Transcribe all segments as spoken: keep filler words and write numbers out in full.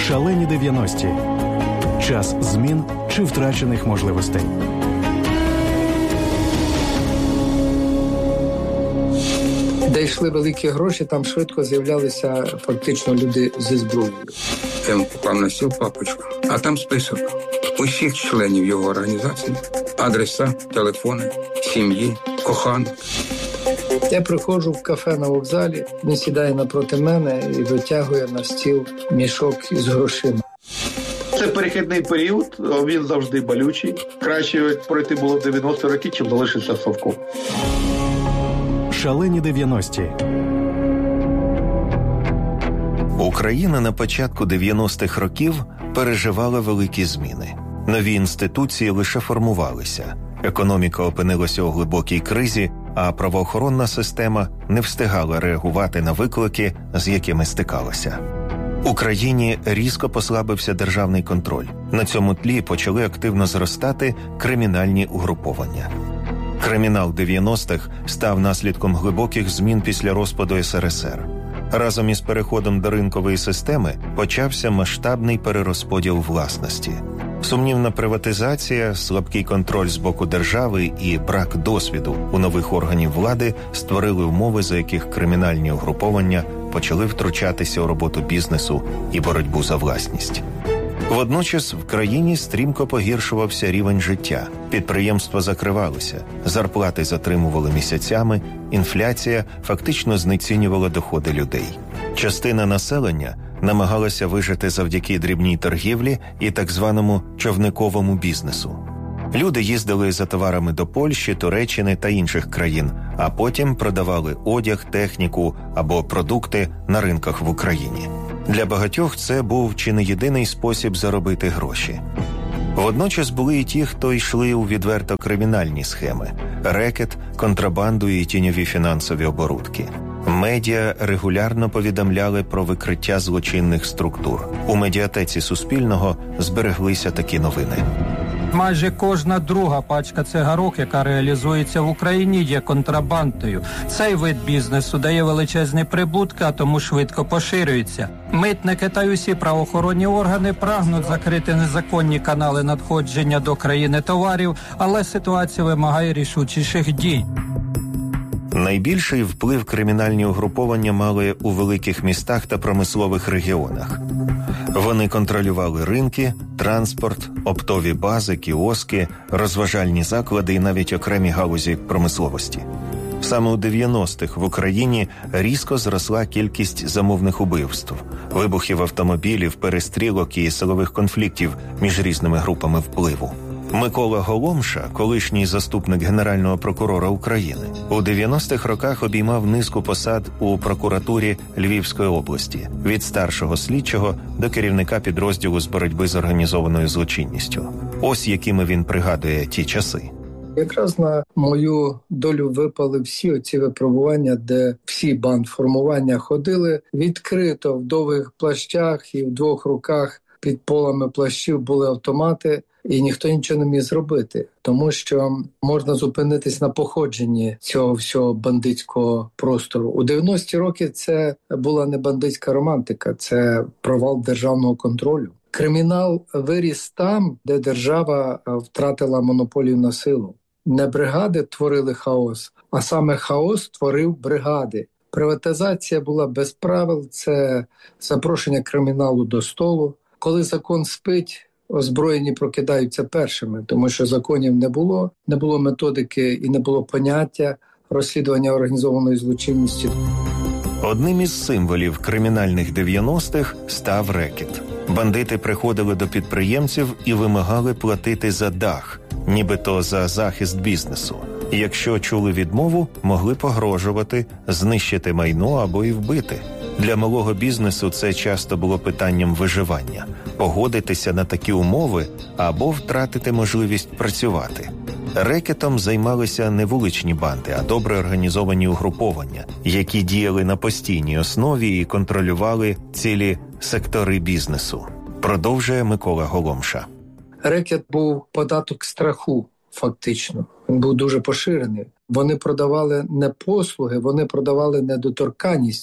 Шалені дев'яності. Час змін чи втрачених можливостей. Де йшли великі гроші, там швидко з'являлися фактично люди зі зброєю. Я поклав на стіл папочку, а там список усіх членів його організації, адреса, телефони, сім'ї, коханих. Я приходжу в кафе на вокзалі, він сідає напроти мене і витягує на стіл мішок із грошима. Це перехідний період, він завжди болючий. Краще пройти було дев'яності роки, чим залишитися совком. Шалені дев'яності. Україна на початку дев'яностих років переживала великі зміни. Нові інституції лише формувалися. Економіка опинилася у глибокій кризі, а правоохоронна система не встигала реагувати на виклики, з якими стикалася. У країні різко послабився державний контроль. На цьому тлі почали активно зростати кримінальні угруповання. Кримінал дев'яностих став наслідком глибоких змін після розпаду ес ер ес ер. Разом із переходом до ринкової системи почався масштабний перерозподіл власності. Сумнівна приватизація, слабкий контроль з боку держави і брак досвіду у нових органів влади створили умови, за яких кримінальні угруповання почали втручатися у роботу бізнесу і боротьбу за власність. Водночас в країні стрімко погіршувався рівень життя, підприємства закривалися, зарплати затримували місяцями, інфляція фактично знецінювала доходи людей. Частина населення намагалася вижити завдяки дрібній торгівлі і так званому човниковому бізнесу. Люди їздили за товарами до Польщі, Туреччини та інших країн, а потім продавали одяг, техніку або продукти на ринках в Україні. Для багатьох це був чи не єдиний спосіб заробити гроші. Водночас були і ті, хто йшли у відверто кримінальні схеми – рекет, контрабанду і тіньові фінансові оборудки. Медіа регулярно повідомляли про викриття злочинних структур. У медіатеці Суспільного збереглися такі новини. Майже кожна друга пачка цигарок, яка реалізується в Україні, є контрабандою. Цей вид бізнесу дає величезні прибутки, а тому швидко поширюється. Митники та усі правоохоронні органи прагнуть закрити незаконні канали надходження до країни товарів, але ситуація вимагає рішучіших дій. Найбільший вплив кримінальні угруповання мали у великих містах та промислових регіонах. Вони контролювали ринки, транспорт, оптові бази, кіоски, розважальні заклади і навіть окремі галузі промисловості. Саме у дев'яностих в Україні різко зросла кількість замовних убивств, вибухів автомобілів, перестрілок і силових конфліктів між різними групами впливу. Микола Голомша, колишній заступник Генерального прокурора України, у дев'яностих роках обіймав низку посад у прокуратурі Львівської області, від старшого слідчого до керівника підрозділу з боротьби з організованою злочинністю. Ось якими він пригадує ті часи. Якраз на мою долю випали всі оці випробування, де всі бандформування ходили відкрито в довгих плащах і в двох руках під полами плащів були автомати. І ніхто нічого не міг зробити, тому що можна зупинитись на походженні цього всього бандитського простору. У дев'яності роки це була не бандитська романтика, це провал державного контролю. Кримінал виріс там, де держава втратила монополію на силу. Не бригади творили хаос, а саме хаос творив бригади. Приватизація була без правил, це запрошення криміналу до столу. Коли закон спить, озброєні прокидаються першими, тому що законів не було, не було методики і не було поняття розслідування організованої злочинності. Одним із символів кримінальних дев'яностих став рекет. Бандити приходили до підприємців і вимагали платити за дах, нібито за захист бізнесу. Якщо чули відмову, могли погрожувати, знищити майно або і вбити. Для малого бізнесу це часто було питанням виживання – погодитися на такі умови або втратити можливість працювати. Рекетом займалися не вуличні банди, а добре організовані угруповання, які діяли на постійній основі і контролювали цілі сектори бізнесу. Продовжує Микола Голомша. Рекет був податок страху, фактично. Він був дуже поширений. Вони продавали не послуги, вони продавали недоторканність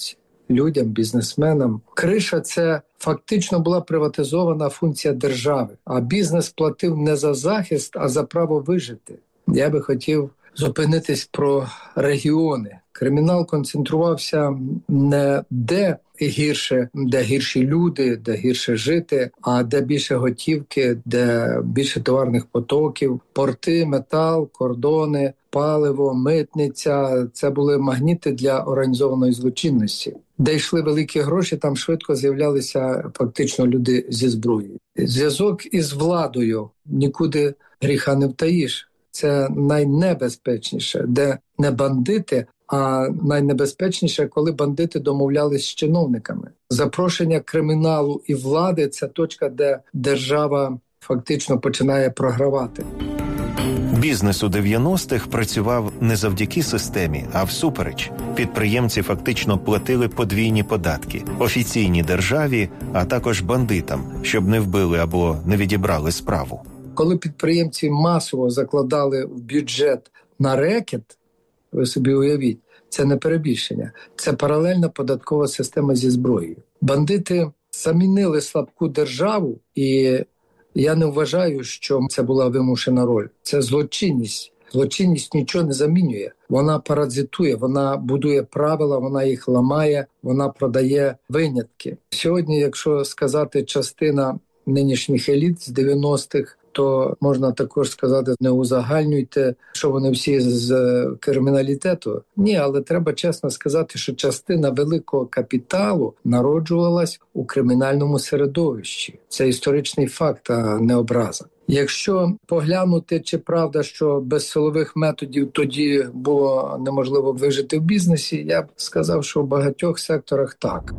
людям, бізнесменам. Криша – це фактично була приватизована функція держави, а бізнес платив не за захист, а за право вижити. Я би хотів зупинитись про регіони. Кримінал концентрувався не де гірше, де гірші люди, де гірше жити, а де більше готівки, де більше товарних потоків, порти, метал, кордони, паливо, митниця. Це були магніти для організованої злочинності. Де йшли великі гроші, там швидко з'являлися фактично люди зі зброєю. Зв'язок із владою нікуди гріха не втаїш. Це найнебезпечніше, де не бандити, а найнебезпечніше, коли бандити домовлялись з чиновниками. Запрошення криміналу і влади – це точка, де держава фактично починає програвати. Бізнес у дев'яностих працював не завдяки системі, а всупереч. Підприємці фактично платили подвійні податки – офіційній державі, а також бандитам, щоб не вбили або не відібрали справу. Коли підприємці масово закладали в бюджет на рекет, ви собі уявіть, це не перебільшення, це паралельна податкова система зі зброєю. Бандити замінили слабку державу, і я не вважаю, що це була вимушена роль. Це злочинність. Злочинність нічого не замінює. Вона паразитує, вона будує правила, вона їх ламає, вона продає винятки. Сьогодні, якщо сказати частина нинішніх еліт з дев'яностих, то можна також сказати, не узагальнюйте, що вони всі з криміналітету. Ні, але треба чесно сказати, що частина великого капіталу народжувалась у кримінальному середовищі. Це історичний факт, а не образа. Якщо поглянути, чи правда, що без силових методів тоді було неможливо вижити в бізнесі, я б сказав, що в багатьох секторах так.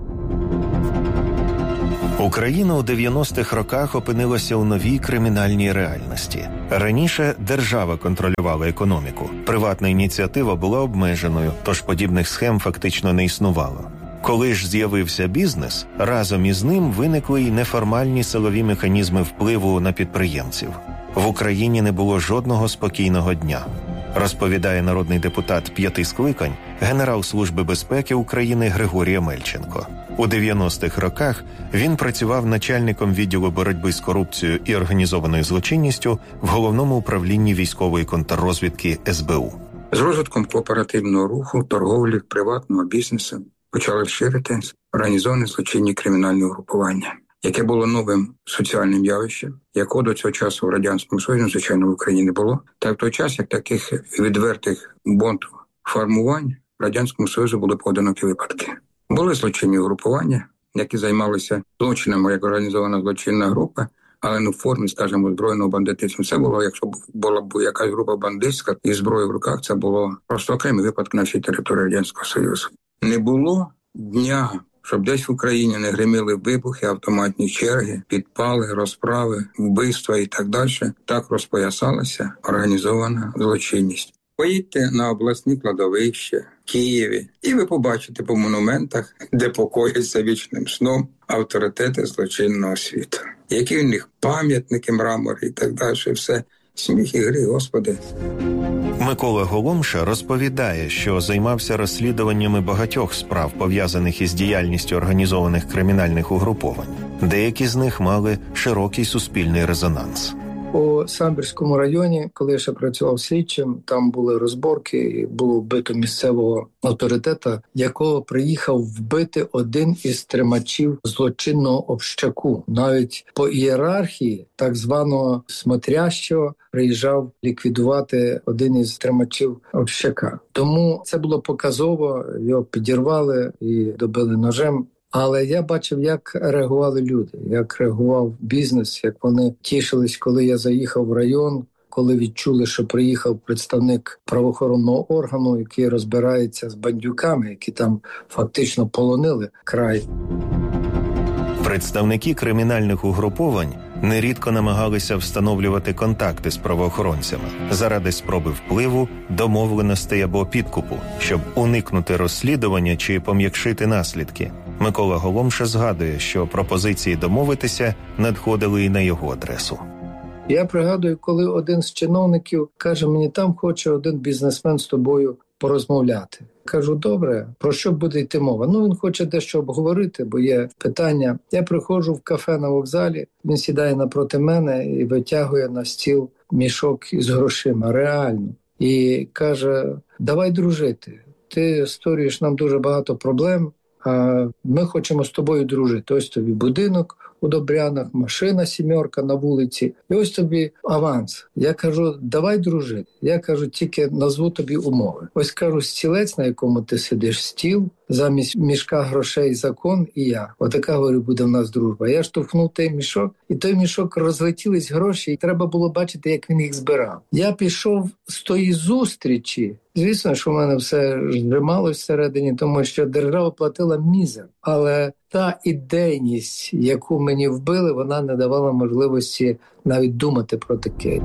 Україна у дев'яностих роках опинилася у новій кримінальній реальності. Раніше держава контролювала економіку. Приватна ініціатива була обмеженою, тож подібних схем фактично не існувало. Коли ж з'явився бізнес, разом із ним виникли й неформальні силові механізми впливу на підприємців. В Україні не було жодного спокійного дня. Розповідає народний депутат п'яти скликань, генерал Служби безпеки України Григорій Омельченко. У дев'яностих роках він працював начальником відділу боротьби з корупцією і організованою злочинністю в Головному управлінні військової контррозвідки ес бе у. З розвитком кооперативного руху, торговлі, приватного бізнесу почали ширитись організовані злочинні кримінальні угрупування, яке було новим соціальним явищем, якого до цього часу в Радянському Союзі, звичайно, в Україні не було. Та в той час, як таких відвертих бонт-формувань в Радянському Союзі були поодинокі випадки. Були злочинні угрупування, які займалися злочинами як організована злочинна група, але не в формі, скажімо, збройного бандитизму. Це було, якщо була б якась група бандитська із зброєю в руках, це було просто окремий випадок на всій території Радянського Союзу. Не було дня, щоб десь в Україні не гриміли вибухи, автоматні черги, підпали, розправи, вбивства і так далі. Так розпоясалася організована злочинність. Поїдьте на обласні кладовища в Києві, і ви побачите по монументах, де покояться вічним сном авторитети злочинного світу. Які в них пам'ятники, мрамори і так далі. Все сміх і гріх, Господи. Микола Голомша розповідає, що займався розслідуваннями багатьох справ, пов'язаних із діяльністю організованих кримінальних угруповань. Деякі з них мали широкий суспільний резонанс. У Самбірському районі, коли я ще працював слідчим, там були розборки, і було вбито місцевого авторитета, якого приїхав вбити один із тримачів злочинного общаку. Навіть по ієрархії так званого смотрящого приїжджав ліквідувати один із тримачів общака. Тому це було показово, його підірвали і добили ножем. Але я бачив, як реагували люди, як реагував бізнес, як вони тішились, коли я заїхав в район, коли відчули, що приїхав представник правоохоронного органу, який розбирається з бандюками, які там фактично полонили край. Представники кримінальних угруповань нерідко намагалися встановлювати контакти з правоохоронцями заради спроби впливу, домовленостей або підкупу, щоб уникнути розслідування чи пом'якшити наслідки. Микола Голомша згадує, що пропозиції домовитися надходили і на його адресу. Я пригадую, коли один з чиновників каже, мені там хоче один бізнесмен з тобою порозмовляти. Кажу, добре, про що буде йти мова? Ну, він хоче дещо обговорити, бо є питання. Я приходжу в кафе на вокзалі, він сідає напроти мене і витягує на стіл мішок із грошима, реально. І каже, давай дружити, ти створюєш нам дуже багато проблем, а ми хочемо з тобою дружити. Ось тобі будинок у Добрянах, машина сімерка на вулиці, і ось тобі аванс. Я кажу, давай дружити. Я кажу, тільки назву тобі умови. Ось кажу, стілець, на якому ти сидиш, стіл, замість мішка грошей закон і я. Отака, говорю, буде в нас дружба. Я штовхнув той мішок, і той мішок розлетілись гроші, і треба було бачити, як він їх збирав. Я пішов з тої зустрічі. Звісно, що в мене все зжималось всередині, тому що держава платила мізер. Але та ідейність, яку мені вбили, вона не давала можливості навіть думати про таке.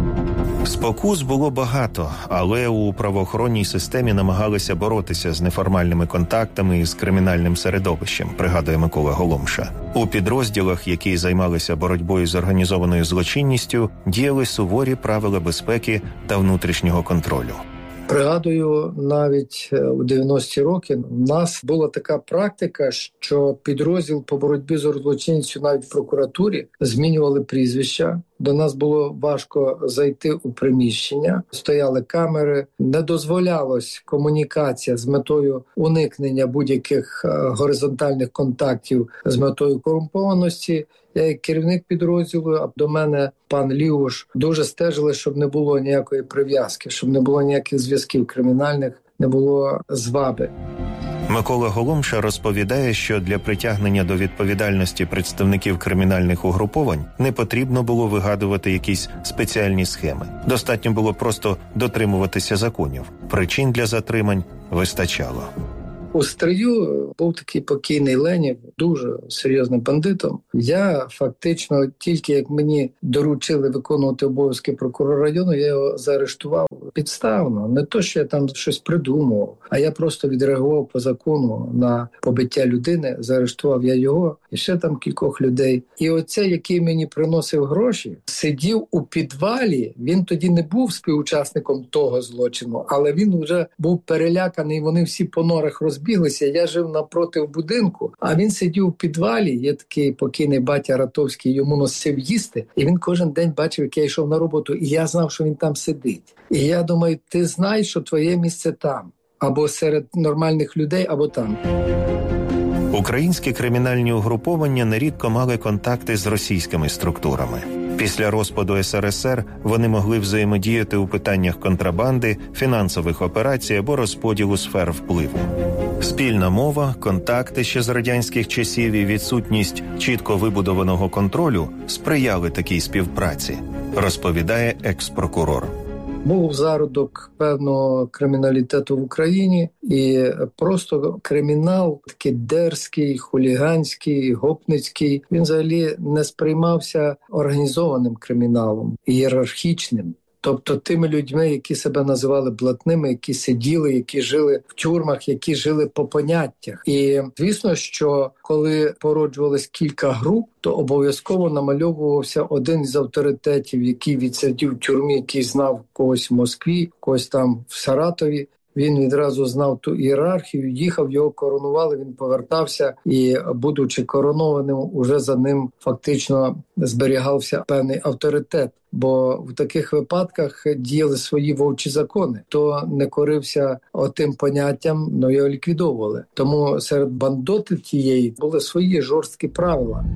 Спокус було багато, але у правоохоронній системі намагалися боротися з неформальними контактами і з кримінальним середовищем, пригадує Микола Голомша. У підрозділах, які займалися боротьбою з організованою злочинністю, діяли суворі правила безпеки та внутрішнього контролю. Пригадую, навіть у дев'яності роки в нас була така практика, що підрозділ по боротьбі з злочинністю навіть в прокуратурі змінювали прізвища. До нас було важко зайти у приміщення, стояли камери, не дозволялось комунікація з метою уникнення будь-яких горизонтальних контактів з метою корумпованості. Я як керівник підрозділу, а до мене пан Лівуш, дуже стежили, щоб не було ніякої прив'язки, щоб не було ніяких зв'язків кримінальних, не було зваби. Микола Голомша розповідає, що для притягнення до відповідальності представників кримінальних угруповань не потрібно було вигадувати якісь спеціальні схеми. Достатньо було просто дотримуватися законів. Причин для затримань вистачало. У Стрию був такий покійний Ленів, дуже серйозним бандитом. Я фактично, тільки як мені доручили виконувати обов'язки прокурора району, я його заарештував підставно. Не то, що я там щось придумував, а я просто відреагував по закону на побиття людини, заарештував я його і ще там кількох людей. І оцей, який мені приносив гроші, сидів у підвалі, він тоді не був співучасником того злочину, але він вже був переляканий, вони всі по норах розбіглися. Я жив напроти в будинку, а він сидів у підвалі, є такий покійний батя Ратовський, йому носив їсти, і він кожен день бачив, як я йшов на роботу, і я знав, що він там сидить. І я думаю, ти знаєш, що твоє місце там, або серед нормальних людей, або там. Українські кримінальні угруповання нерідко мали контакти з російськими структурами. Після розпаду ес ер ес ер вони могли взаємодіяти у питаннях контрабанди, фінансових операцій або розподілу сфер впливу. Спільна мова, контакти ще з радянських часів і відсутність чітко вибудованого контролю сприяли такій співпраці, розповідає екс-прокурор. Був зародок певного криміналітету в Україні, і просто кримінал такий дерзкий, хуліганський, гопницький, він взагалі не сприймався організованим криміналом, ієрархічним. Тобто тими людьми, які себе називали блатними, які сиділи, які жили в тюрмах, які жили по поняттях. І звісно, що коли породжувалось кілька груп, то обов'язково намальовувався один із авторитетів, який відсидів в тюрмі, який знав когось в Москві, когось там в Саратові. Він відразу знав ту ієрархію, їхав, його коронували, він повертався і, будучи коронованим, уже за ним фактично зберігався певний авторитет. Бо в таких випадках діяли свої вовчі закони. Хто не корився отим поняттям, ну його ліквідовували. Тому серед бандоти тієї були свої жорсткі правила.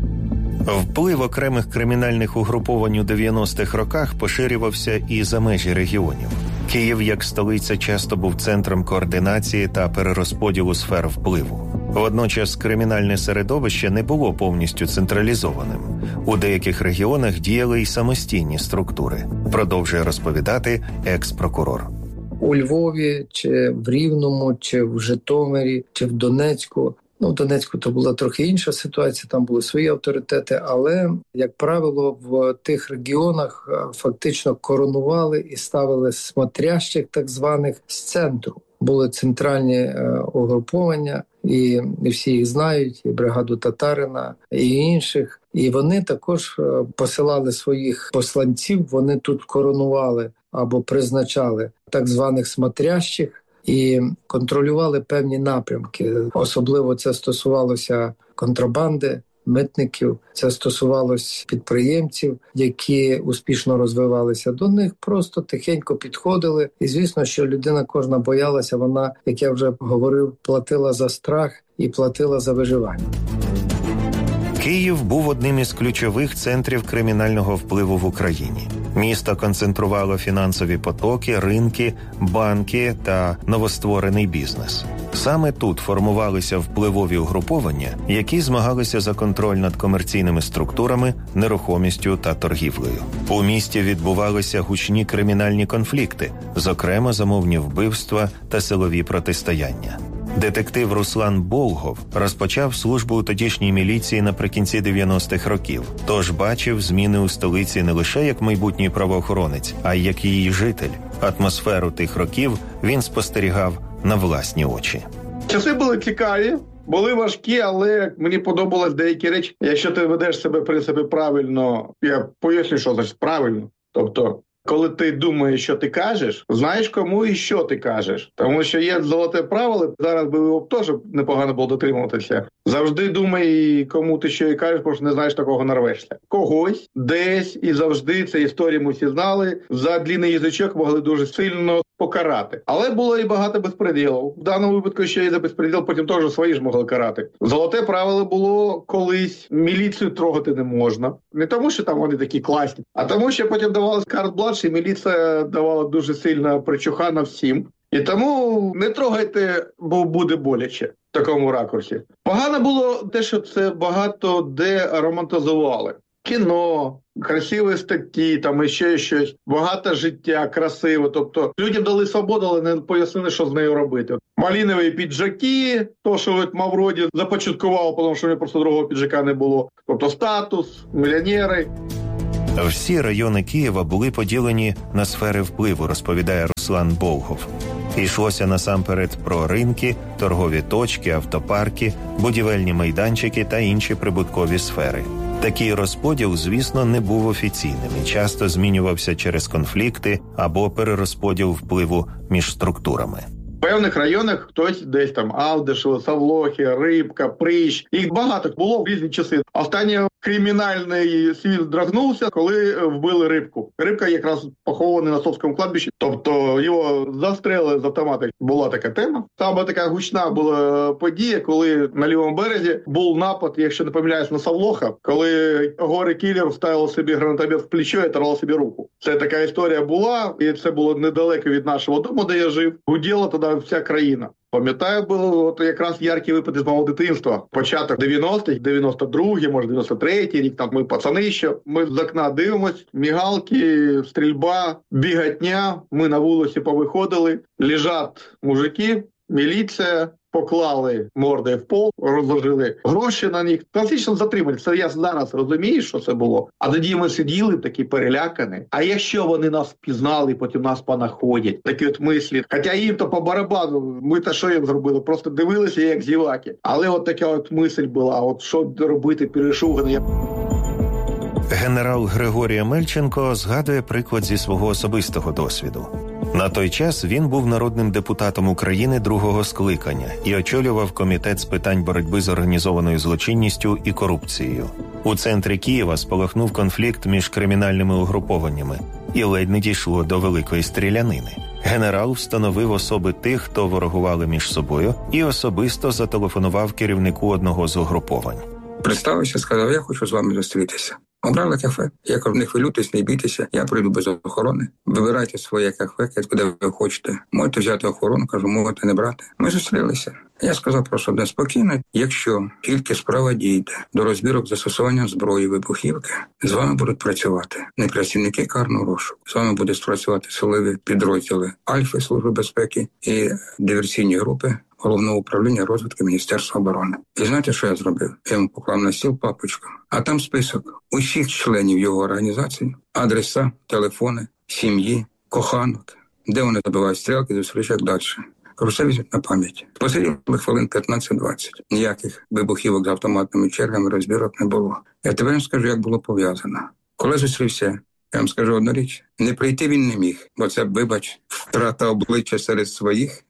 Вплив окремих кримінальних угруповань у дев'яностих роках поширювався і за межі регіонів. Київ, як столиця, часто був центром координації та перерозподілу сфер впливу. Водночас кримінальне середовище не було повністю централізованим. У деяких регіонах діяли й самостійні структури, продовжує розповідати екс-прокурор. У Львові, чи в Рівному, чи в Житомирі, чи в Донецьку. Ну, в Донецьку то була трохи інша ситуація, там були свої авторитети, але, як правило, в тих регіонах фактично коронували і ставили смотрящих так званих з центру. Були центральні е, угруповання, і, і всі їх знають, і бригаду Татарина, і інших. І вони також е, посилали своїх посланців, вони тут коронували або призначали так званих смотрящих, і контролювали певні напрямки. Особливо це стосувалося контрабанди, митників, це стосувалось підприємців, які успішно розвивалися. До них просто тихенько підходили. І звісно, що людина кожна боялася, вона, як я вже говорив, платила за страх і платила за виживання. Київ був одним із ключових центрів кримінального впливу в Україні. Місто концентрувало фінансові потоки, ринки, банки та новостворений бізнес. Саме тут формувалися впливові угруповання, які змагалися за контроль над комерційними структурами, нерухомістю та торгівлею. У місті відбувалися гучні кримінальні конфлікти, зокрема замовні вбивства та силові протистояння. Детектив Руслан Болгов розпочав службу у тодішній міліції наприкінці дев'яностих років, тож бачив зміни у столиці не лише як майбутній правоохоронець, а й як її житель. Атмосферу тих років він спостерігав на власні очі. Часи були цікаві, були важкі, але мені подобались деякі речі. Якщо ти ведеш себе, в принципі, правильно, я поясню, що значить правильно. Тобто, коли ти думаєш, що ти кажеш, знаєш кому і що ти кажеш. Тому що є золоте правило, зараз би його теж непогано було дотримуватися. Завжди думай, кому ти що і кажеш, бо ж не знаєш, такого нарвешся. Когось, десь і завжди, це історію ми всі знали, за длинний язичок могли дуже сильно покарати. Але було і багато безпреділів. В даному випадку ще і за безпреділ потім теж свої ж могли карати. Золоте правило було колись: міліцію трогати не можна. Не тому, що там вони такі класні, а тому, що потім давалось карт-бланш, і міліція давала дуже сильно причухана всім. І тому не трогайте, бо буде боляче в такому ракурсі. Погано було те, що це багато де романтизували. Кіно, красиві статті, там іще щось, багато життя, красиво. Тобто людям дали свободу, але не пояснили, що з нею робити. Малінові піджаки, то, що от Мавроді започаткував, тому що в нього просто другого піджака не було. Тобто статус, мільйонери. Всі райони Києва були поділені на сфери впливу, розповідає Руслан Болгов. Йшлося насамперед про ринки, торгові точки, автопарки, будівельні майданчики та інші прибуткові сфери. Такий розподіл, звісно, не був офіційним і часто змінювався через конфлікти або перерозподіл впливу між структурами. В певних районах хтось десь там Алдишево, Савлохи, Рибка, Прищ. Їх багато було в різні часи. Останній кримінальний світ драгнувся, коли вбили Рибку. Рибка якраз похований на Совському кладбищі. Тобто його застрелили з автомата. Була така тема. Саме така гучна була подія, коли на лівому березі був напад, якщо не помиляюсь, на Савлоха, коли горе-кілер вставив собі гранатомет в плечо і тарав собі руку. Це така історія була, і це було недалеко від нашого дому, де я жив. Гуділа тоді вся країна. Пам'ятаю, було от якраз яркі випадки з мого дитинства. Початок дев'яностих, дев'яносто другий, може дев'яносто третій рік, там ми пацани ще. Ми з окна дивимось, мігалки, стрільба, бігатня. Ми на вулиці повиходили, лежать мужики, міліція, поклали морди в пол, розложили гроші на них. Класично затримали. Це я зараз розумію, що це було. А тоді ми сиділи такі перелякані. А якщо вони нас впізнали, потім нас понаходять? Такі от мислі. Хоча їм то по барабану, ми то що їм зробили? Просто дивилися, як зіваки. Але от така от мисль була, от що робити, перешуганий. Генерал Григорій Амельченко згадує приклад зі свого особистого досвіду. На той час він був народним депутатом України другого скликання і очолював комітет з питань боротьби з організованою злочинністю і корупцією. У центрі Києва спалахнув конфлікт між кримінальними угрупованнями і ледь не дійшло до великої стрілянини. Генерал встановив особи тих, хто ворогували між собою, і особисто зателефонував керівнику одного з угруповань. Представився, сказав: я хочу з вами зустрітися. Обрали кафе. Я кажу: не хвилюйтесь, не бійтеся, я прийду без охорони. Вибирайте своє кафе, куди ви хочете. Можете взяти охорону, кажу, можете не брати. Ми зустрілися. Я сказав просто одне: спокійно, якщо тільки справа дійде до розбірок застосування зброї, вибухівки, з вами будуть працювати не працівники карного розшуку, з вами будуть працювати силові підрозділи Альфи, Служби безпеки і диверсійні групи Головного управління розвідки Міністерства оборони. І знаєте, що я зробив? Я йому поклав на стіл папочку, а там список усіх членів його організації, адреса, телефони, сім'ї, коханок, де вони забивають стрілки, зустрічать далі. Кажу, все візьміть на пам'ять. Посиділи хвилин п'ятнадцять-двадцять. Ніяких вибухівок з автоматними чергами, розбірок не було. Я тепер вам скажу, як було пов'язано. Коли зустрівся, я вам скажу одну річ. Не прийти він не міг, бо це, вибач, втрата обличчя серед своїх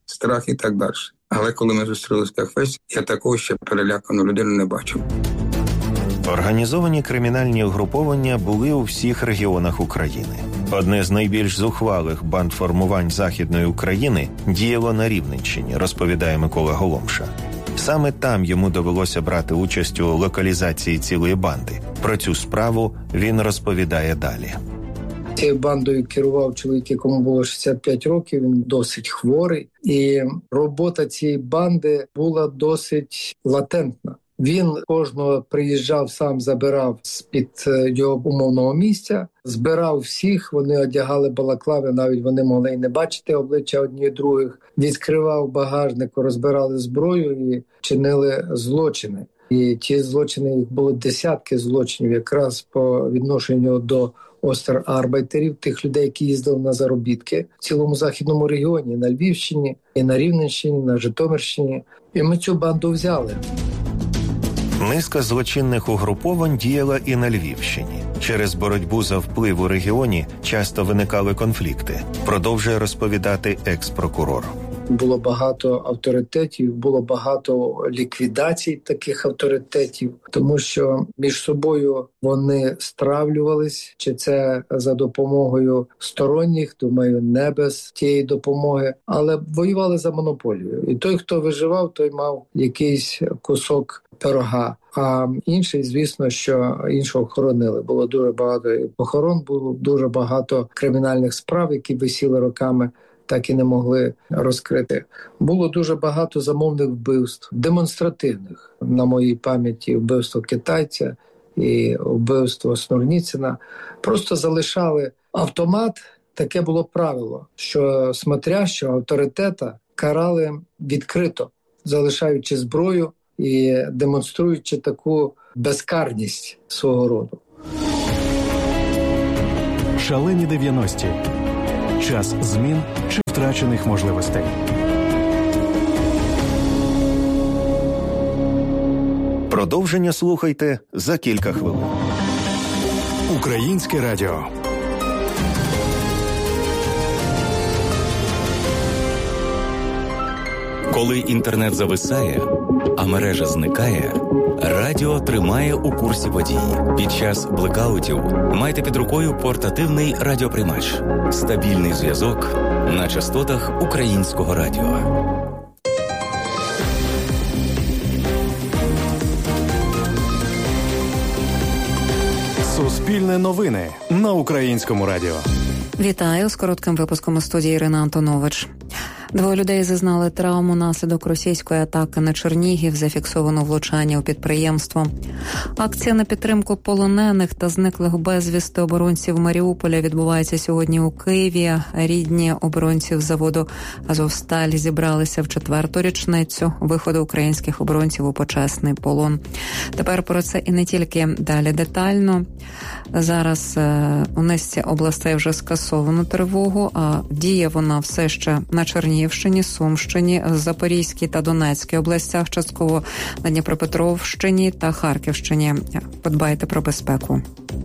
страх і так далі. Але коли ми зустрілися в Техфесті, я такого ще перелякану людину не бачив. Організовані кримінальні угруповання були у всіх регіонах України. Одне з найбільш зухвалих бандформувань Західної України діяло на Рівненщині, розповідає Микола Голомша. Саме там йому довелося брати участь у локалізації цілої банди. Про цю справу він розповідає далі. Цією бандою керував чоловік, якому було шістдесят п'ять років, він досить хворий. І робота цієї банди була досить латентна. Він кожного приїжджав, сам забирав з-під його умовного місця, збирав всіх, вони одягали балаклави, навіть вони могли й не бачити обличчя одні других, відкривав багажник, розбирали зброю і чинили злочини. І ті злочини, їх було десятки злочинів, якраз по відношенню до остер-арбайтерів, тих людей, які їздили на заробітки в цілому західному регіоні, на Львівщині, і на Рівненщині, на Житомирщині. І ми цю банду взяли. Низка злочинних угруповань діяла і на Львівщині. Через боротьбу за вплив у регіоні часто виникали конфлікти, продовжує розповідати екс-прокурор. Було багато авторитетів, було багато ліквідацій таких авторитетів, тому що між собою вони стравлювались, чи це за допомогою сторонніх, думаю, не без тієї допомоги, але воювали за монополію. І той, хто виживав, той мав якийсь кусок пирога. А інший, звісно, що іншого хоронили. Було дуже багато похорон, було дуже багато кримінальних справ, які висіли роками, так і не могли розкрити. Було дуже багато замовних вбивств, демонстративних. На моїй пам'яті вбивство китайця і вбивство Снурніцина. Просто залишали автомат. Таке було правило, що смотрящого авторитета карали відкрито, залишаючи зброю і демонструючи таку безкарність свого роду. Шалені дев'яності. Час змін чи втрачених можливостей. Продовження слухайте за кілька хвилин. Українське радіо. Коли інтернет зависає, а мережа зникає, радіо тримає у курсі подій. Під час блекаутів майте під рукою портативний радіоприймач. Стабільний зв'язок на частотах українського радіо. Суспільне новини на Українському радіо. Вітаю з коротким випуском у студії Ірина Антонович. Двоє людей зазнали травму наслідок російської атаки на Чернігів, зафіксовано влучання у підприємство. Акція на підтримку полонених та зниклих безвісти оборонців Маріуполя відбувається сьогодні у Києві. Рідні оборонців заводу «Азовсталь» зібралися в четверту річницю виходу українських оборонців у почесний полон. Тепер про це і не тільки, далі детально. Зараз у низці областей вже скасовано тривогу, а діє вона все ще на Чернігівщині, Сумщині, Запорізькій та Донецькій областях, частково на Дніпропетровщині та Харківщині. Подбайте про безпеку.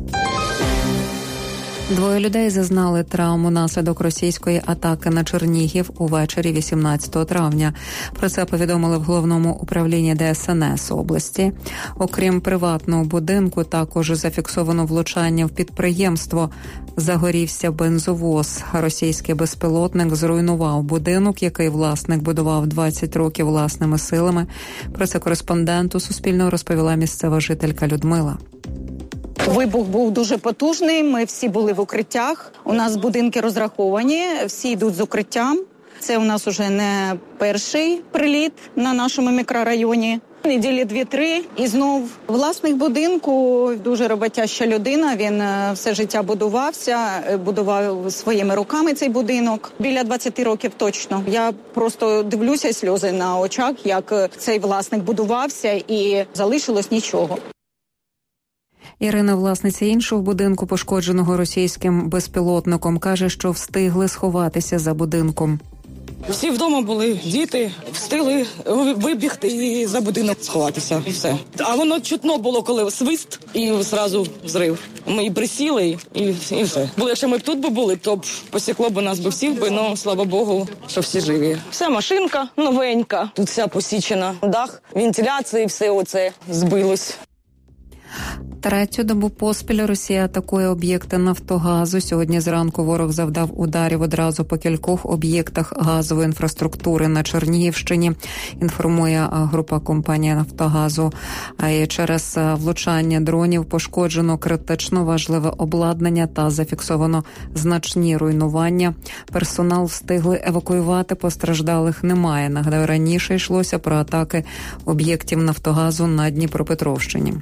Двоє людей зазнали травму наслідок російської атаки на Чернігів увечері вісімнадцятого травня. Про це повідомили в Головному управлінні Де Ес Ен Ес області. Окрім приватного будинку, також зафіксовано влучання в підприємство. Загорівся бензовоз. Російський безпілотник зруйнував будинок, який власник будував двадцять років власними силами. Про це кореспонденту Суспільного розповіла місцева жителька Людмила. Вибух був дуже потужний, ми всі були в укриттях. У нас будинки розраховані, всі йдуть з укриттям. Це у нас уже не перший приліт на нашому мікрорайоні. Неділі дві-три. І знов власник будинку, дуже роботяща людина, він все життя будувався, будував своїми руками цей будинок. Біля двадцять років точно. Я просто дивлюся, сльози на очах, як цей власник будувався і залишилось нічого. Ірина, власниця іншого будинку, пошкодженого російським безпілотником, каже, що встигли сховатися за будинком. Всі вдома були, діти, встигли вибігти і за будинок сховатися. Все. А воно чутно було, коли свист і зразу взрив. Ми і присіли, і, і все. Бо якщо ми б тут би були, то б посікло б нас би всіх би, ну, слава Богу, що всі живі. Вся машинка новенька, тут вся посічена, дах, вентиляції, все оце збилось. Третю добу поспіль Росія атакує об'єкти Нафтогазу. Сьогодні зранку ворог завдав ударів одразу по кількох об'єктах газової інфраструктури на Чернігівщині, інформує група компанії Нафтогазу. І через влучання дронів пошкоджено критично важливе обладнання та зафіксовано значні руйнування. Персонал встигли евакуювати, постраждалих немає. Нагадаю, раніше йшлося про атаки об'єктів Нафтогазу на Дніпропетровщині.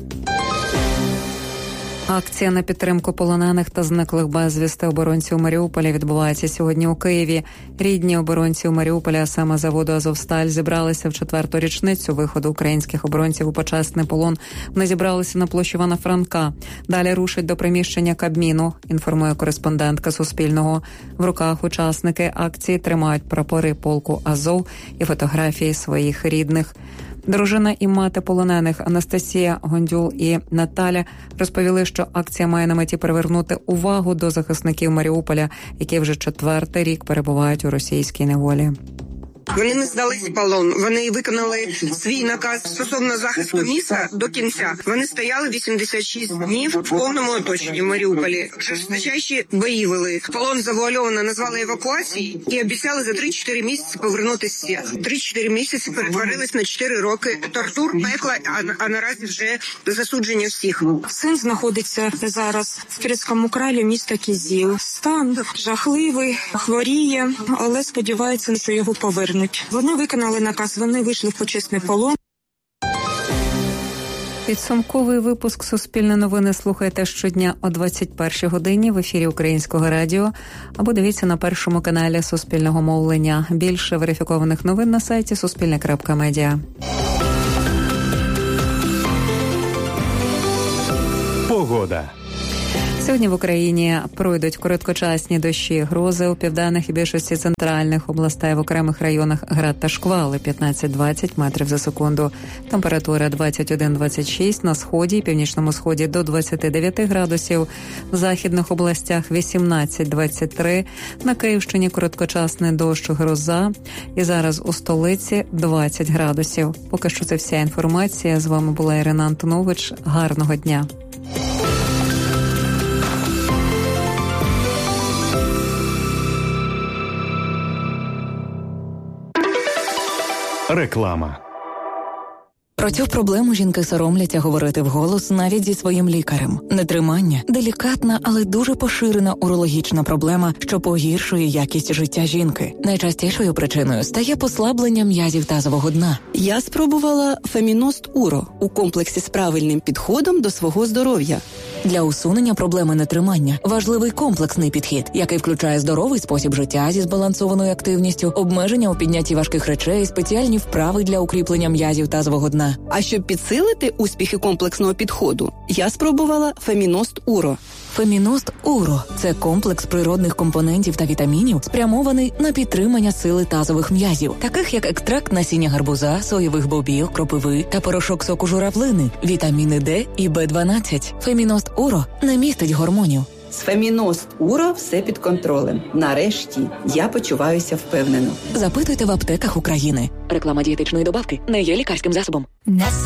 Акція на підтримку полонених та зниклих безвісти оборонців Маріуполя відбувається сьогодні у Києві. Рідні оборонців Маріуполя, а саме заводу «Азовсталь», зібралися в четверту річницю виходу українських оборонців у почесний полон. Вони зібралися на площі Івана Франка. Далі рушать до приміщення Кабміну, інформує кореспондентка Суспільного. В руках учасники акції тримають прапори полку «Азов» і фотографії своїх рідних. Дружина і мати полонених Анастасія Гондюл і Наталя розповіли, що акція має на меті привернути увагу до захисників Маріуполя, які вже четвертий рік перебувають у російській неволі. Вони не здались в полон, вони виконали свій наказ стосовно захисту міста до кінця. Вони стояли вісімдесят шість днів в повному оточенні в Маріуполі. Жорсточайші бої вели. Полон завуальовано назвали евакуацією і обіцяли за три-чотири місяці повернутися. три-чотири місяці перетворились на чотири роки тортур, пекла, а, а наразі вже засудження всіх. Син знаходиться зараз в Кіровському краї міста Кізіл. Стан жахливий, хворіє, але сподівається, що його повернуть. Вони виконали наказ, вони вийшли в почесний полон. Підсумковий випуск «Суспільне новини» слухайте щодня о двадцять першій годині в ефірі Українського радіо або дивіться на першому каналі Суспільного мовлення. Більше верифікованих новин на сайті суспільне крапка медіа. Погода. Сьогодні в Україні пройдуть короткочасні дощі, грози у південних і більшості центральних областей, в окремих районах град та шквали п'ятнадцять-двадцять метрів за секунду. Температура двадцять один - двадцять шість, на сході і північному сході до двадцять дев'ять градусів, в західних областях вісімнадцять - двадцять три, на Київщині короткочасний дощ, гроза, і зараз у столиці двадцять градусів. Поки що це вся інформація. З вами була Ірина Антонович. Гарного дня. Реклама. Про цю проблему жінки соромляться говорити вголос навіть зі своїм лікарем. Нетримання – делікатна, але дуже поширена урологічна проблема, що погіршує якість життя жінки. Найчастішою причиною стає послаблення м'язів тазового дна. Я спробувала Феміност Уро у комплексі з правильним підходом до свого здоров'я. Для усунення проблеми нетримання важливий комплексний підхід, який включає здоровий спосіб життя зі збалансованою активністю, обмеження у піднятті важких речей, спеціальні вправи для укріплення м'язів тазового дна. А щоб підсилити успіхи комплексного підходу, я спробувала Феміност Уро. Феміност Уро – це комплекс природних компонентів та вітамінів, спрямований на підтримання сили тазових м'язів, таких як екстракт насіння гарбуза, соєвих бобів, кропиви та порошок соку журавлини, вітаміни Д і Б дванадцять. Феміност Уро не містить гормонів. З Феміност Уро все під контролем. Нарешті я почуваюся впевнено. Запитуйте в аптеках України. Реклама дієтичної добавки не є лікарським засобом.